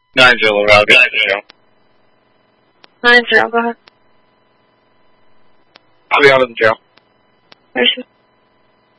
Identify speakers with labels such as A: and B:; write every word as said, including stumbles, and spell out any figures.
A: Nine zero, Rowdy. Nine zero.
B: Nine zero. Go ahead.
A: I'll be out of the jail.
B: Where's she?